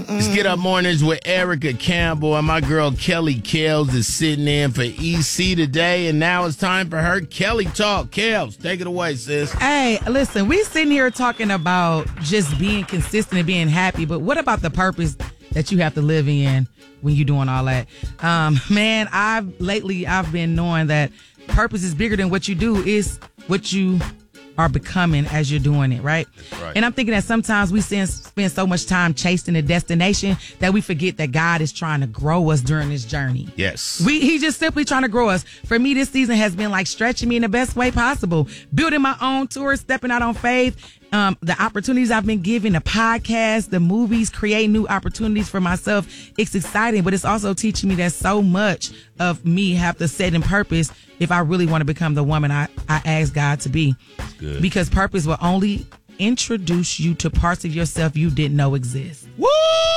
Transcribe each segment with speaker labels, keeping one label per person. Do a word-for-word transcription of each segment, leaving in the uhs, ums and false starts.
Speaker 1: Let's Get Up Mornings with Erica Campbell, and my girl Kelly Kales is sitting in for E C today, and now it's time for her Kelly Talk. Kales, take it away, sis.
Speaker 2: Hey, listen, we sitting here talking about just being consistent and being happy, but what about the purpose that you have to live in when you're doing all that? Um, man, I've lately I've been knowing that purpose is bigger than what you do. Is what you are becoming as you're doing it, right?
Speaker 1: right?
Speaker 2: And I'm thinking that sometimes we spend, spend so much time chasing the destination that we forget that God is trying to grow us during this journey.
Speaker 1: Yes.
Speaker 2: We He's just simply trying to grow us. For me, this season has been like stretching me in the best way possible. Building my own tour, stepping out on faith. Um, the opportunities I've been given, the podcast, the movies, create new opportunities for myself. It's exciting, but it's also teaching me that so much of me have to set in purpose if I really want to become the woman I, I asked God to be.
Speaker 1: Good.
Speaker 2: Because purpose will only introduce you to parts of yourself you didn't know exist.
Speaker 1: Woo!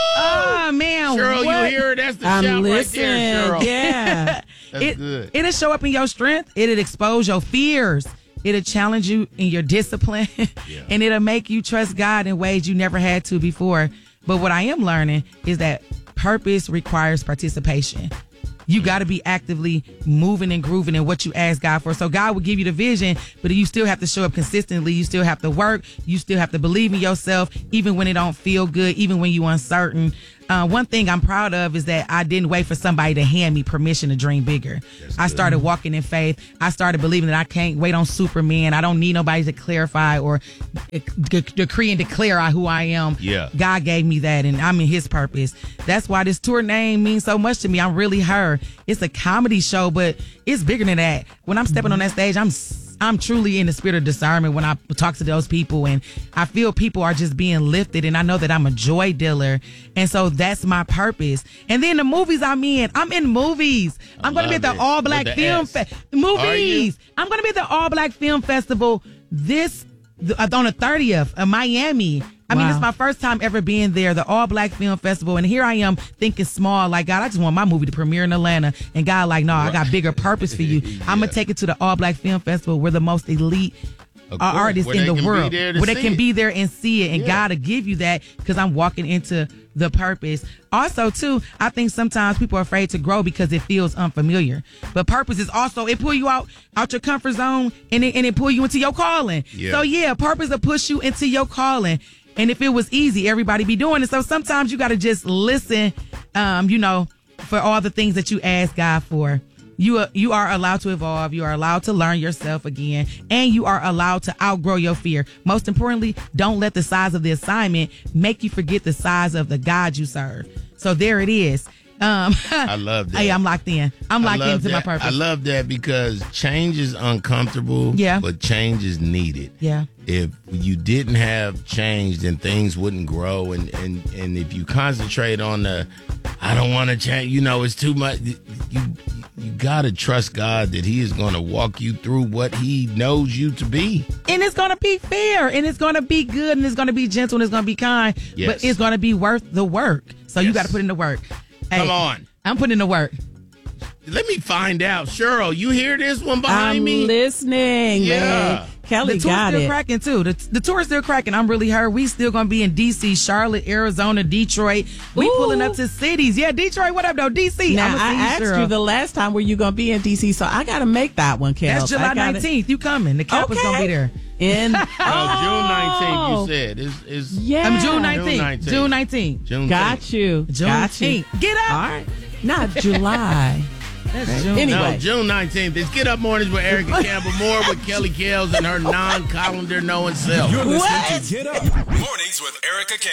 Speaker 2: Oh, man.
Speaker 1: Cheryl,
Speaker 2: what?
Speaker 1: you hear it? That's the
Speaker 3: I'm
Speaker 1: shout
Speaker 3: listening.
Speaker 1: right there, Cheryl.
Speaker 2: Yeah.
Speaker 1: That's
Speaker 2: it,
Speaker 1: good.
Speaker 2: It'll show up in your strength. It'll expose your fears. It'll challenge you in your discipline.
Speaker 1: Yeah.
Speaker 2: And it'll make you trust God in ways you never had to before. But what I am learning is that purpose requires participation. You got to be actively moving and grooving in what you ask God for. So God will give you the vision, but you still have to show up consistently. You still have to work. You still have to believe in yourself, even when it don't feel good, even when you're uncertain. Uh, one thing I'm proud of is that I didn't wait for somebody to hand me permission to dream bigger.
Speaker 1: That's
Speaker 2: I
Speaker 1: good.
Speaker 2: started walking in faith. I started believing that I can't wait on Superman. I don't need nobody to clarify or de- decree and declare who I am.
Speaker 1: Yeah.
Speaker 2: God gave me that, and I'm in His purpose. That's why this tour name means so much to me. I'm really her. It's a comedy show, but it's bigger than that. When I'm stepping on that stage, I'm I'm truly in the spirit of discernment when I talk to those people, and I feel people are just being lifted, and I know that I'm a joy dealer, and so that's my purpose. And then the movies I'm in, I'm in movies.
Speaker 1: I
Speaker 2: I'm going to be at
Speaker 1: love
Speaker 2: the
Speaker 1: it.
Speaker 2: All Black
Speaker 1: With the
Speaker 2: Film
Speaker 1: S.
Speaker 2: Fest.
Speaker 1: Are you?
Speaker 2: Movies. I'm going to be at the All Black Film Festival this on the thirtieth of Miami. I mean,
Speaker 3: Wow.
Speaker 2: it's my first time ever being there, the All Black Film Festival. And here I am thinking small, like, God, I just want my movie to premiere in Atlanta. And God, like, no, I got bigger purpose for you.
Speaker 1: Yeah.
Speaker 2: I'm going to take it to the All Black Film Festival. We're the most elite
Speaker 1: Of
Speaker 2: uh,
Speaker 1: course,
Speaker 2: artists
Speaker 1: where
Speaker 2: in
Speaker 1: they
Speaker 2: the
Speaker 1: can be
Speaker 2: world.
Speaker 1: there to
Speaker 2: Where they
Speaker 1: see
Speaker 2: can
Speaker 1: it.
Speaker 2: be there and see it. And
Speaker 1: Yeah.
Speaker 2: God will give you that because I'm walking into the purpose. Also, too, I think sometimes people are afraid to grow because it feels unfamiliar. But purpose is also, it pull you out, out your comfort zone and it, and it pull you into your calling.
Speaker 1: Yeah.
Speaker 2: So, yeah, purpose will push you into your calling. And if it was easy, everybody be doing it. So sometimes you got to just listen, um, you know, for all the things that you ask God for. You are, you are allowed to evolve. You are allowed to learn yourself again. And you are allowed to outgrow your fear. Most importantly, don't let the size of the assignment make you forget the size of the God you serve. So there it is. Um,
Speaker 1: I love that.
Speaker 2: Hey, I'm locked in. I'm
Speaker 1: I
Speaker 2: locked
Speaker 1: love
Speaker 2: into
Speaker 1: that.
Speaker 2: my purpose.
Speaker 1: I love that because change is uncomfortable,
Speaker 2: Yeah.
Speaker 1: but change is needed.
Speaker 2: Yeah.
Speaker 1: If you didn't have change, then things wouldn't grow. And, and, and if you concentrate on the, I don't want to change, you know, it's too much. You, you got to trust God that He is going to walk you through what He knows you to be.
Speaker 2: And it's going to be fair, and it's going to be good, and it's going to be gentle, and it's going to be kind,
Speaker 1: Yes.
Speaker 2: but it's going to be worth the work. So you
Speaker 1: Yes.
Speaker 2: got to put in the work. Hey,
Speaker 1: Come on.
Speaker 2: I'm putting in the work.
Speaker 1: Let me find out. Cheryl, you hear this one behind
Speaker 3: I'm
Speaker 1: me?
Speaker 3: listening,
Speaker 1: Yeah.
Speaker 3: man. Kelly
Speaker 2: The tour's
Speaker 3: got
Speaker 2: still
Speaker 3: it.
Speaker 2: cracking, too. The, the tour's still cracking. I'm really hurt. We still going to be in D C, Charlotte, Arizona, Detroit. We
Speaker 3: Ooh.
Speaker 2: pulling up to cities. Yeah, Detroit, what up, though? D C.
Speaker 3: Now,
Speaker 2: I'ma see
Speaker 3: I asked
Speaker 2: Cheryl.
Speaker 3: you the last time where you going to be in D C, so I got to make that one, Kel.
Speaker 2: That's July
Speaker 3: I gotta-
Speaker 2: nineteenth. You coming. The campus
Speaker 3: Okay.
Speaker 2: going to be there.
Speaker 3: In
Speaker 1: Oh, June nineteenth,
Speaker 3: Oh.
Speaker 1: you said. Is is
Speaker 3: Yeah.
Speaker 2: I'm June nineteenth.
Speaker 1: nineteenth.
Speaker 2: June nineteenth.
Speaker 1: June
Speaker 3: Got you.
Speaker 2: June
Speaker 3: Got you.
Speaker 2: nineteenth. Get up.
Speaker 3: All right. Not July.
Speaker 2: That's June.
Speaker 3: Anyway.
Speaker 1: No, June nineteenth. It's Get Up Mornings with Erica Campbell. More with Kelly Kales and her non-calendar knowing self.
Speaker 4: You're listening
Speaker 3: What?
Speaker 4: to Get Up Mornings with Erica Campbell.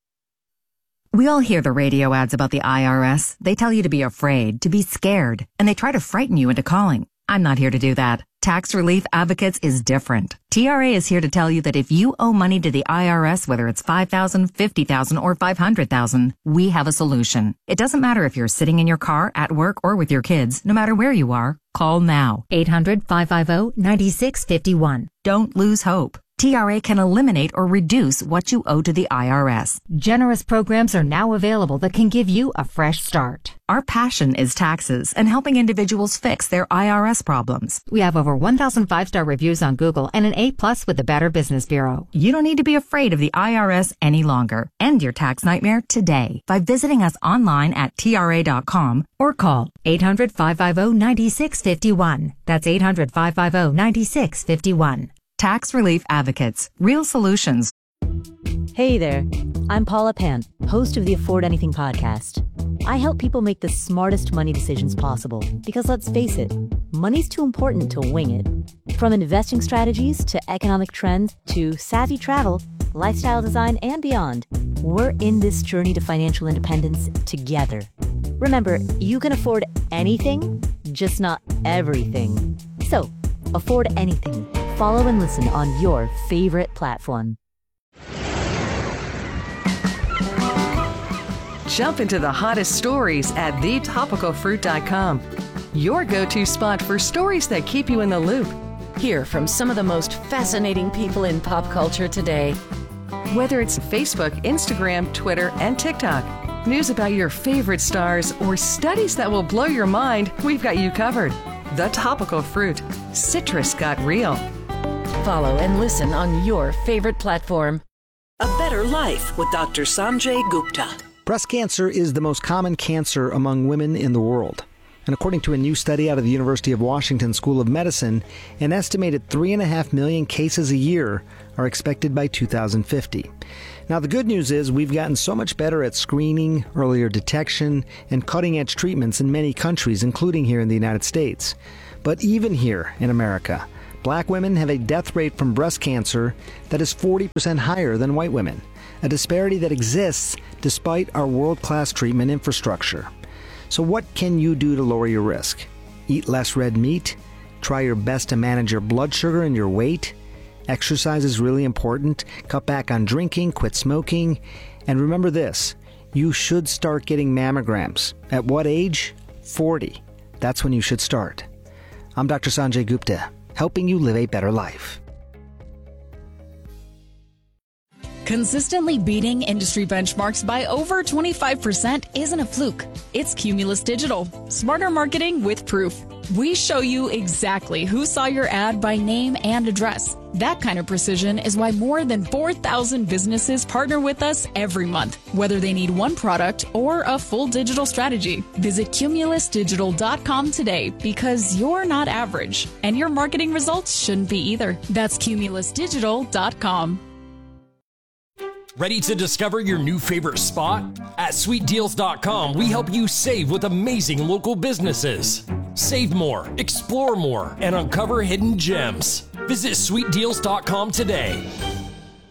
Speaker 5: We all hear the radio ads about the I R S. They tell you to be afraid, to be scared, and they try to frighten you into calling. I'm not here to do that. Tax Relief Advocates is different. T R A is here to tell you that if you owe money to the I R S, whether it's five thousand dollars, fifty thousand dollars, or five hundred thousand dollars, we have a solution. It doesn't matter if you're sitting in your car, at work, or with your kids. No matter where you are, call now.
Speaker 6: eight hundred, five five zero, nine six five one.
Speaker 5: Don't lose hope. T R A can eliminate or reduce what you owe to the I R S.
Speaker 6: Generous programs are now available that can give you a fresh start.
Speaker 5: Our passion is taxes and helping individuals fix their I R S problems.
Speaker 6: We have over one thousand five-star reviews on Google and an A plus with the Better Business Bureau.
Speaker 5: You don't need to be afraid of the I R S any longer. End your tax nightmare today by visiting us online at T R A dot com
Speaker 6: or call eight hundred, five five zero, nine six five one. That's eight hundred, five five zero, nine six five one.
Speaker 5: Tax Relief Advocates. Real solutions.
Speaker 7: Hey there. I'm Paula Pant, host of the Afford Anything podcast. I help people make the smartest money decisions possible because, let's face it, money's too important to wing it. From investing strategies to economic trends to savvy travel, lifestyle design, and beyond, we're in this journey to financial independence together. Remember, you can afford anything, just not everything. So, afford anything. Follow and listen on your favorite platform.
Speaker 8: Jump into the hottest stories at the topical fruit dot com. Your go-to spot for stories that keep you in the loop.
Speaker 9: Hear from some of the most fascinating people in pop culture today.
Speaker 8: Whether it's Facebook, Instagram, Twitter, and TikTok, news about your favorite stars, or studies that will blow your mind, we've got you covered. The Topical Fruit. Citrus got real.
Speaker 9: Follow and listen on your favorite platform.
Speaker 10: A Better Life with Doctor Sanjay Gupta.
Speaker 11: Breast cancer is the most common cancer among women in the world. And according to a new study out of the University of Washington School of Medicine, an estimated three and a half million cases a year are expected by two thousand fifty. Now, the good news is we've gotten so much better at screening, earlier detection, and cutting-edge treatments in many countries, including here in the United States. But even here in America, black women have a death rate from breast cancer that is forty percent higher than white women, a disparity that exists despite our world-class treatment infrastructure. So what can you do to lower your risk? Eat less red meat? Try your best to manage your blood sugar and your weight? Exercise is really important. Cut back on drinking, quit smoking. And remember this, you should start getting mammograms. At what age? forty. That's when you should start. I'm Doctor Sanjay Gupta, helping you live a better life.
Speaker 12: Consistently beating industry benchmarks by over twenty-five percent isn't a fluke. It's Cumulus Digital. Smarter marketing with proof. We show you exactly who saw your ad by name and address. That kind of precision is why more than four thousand businesses partner with us every month, whether they need one product or a full digital strategy. Visit Cumulus Digital dot com today because you're not average, and your marketing results shouldn't be either. That's Cumulus Digital dot com.
Speaker 13: Ready to discover your new favorite spot? At Sweet Deals dot com, we help you save with amazing local businesses. Save more, explore more, and uncover hidden gems. Visit Sweet Deals dot com today.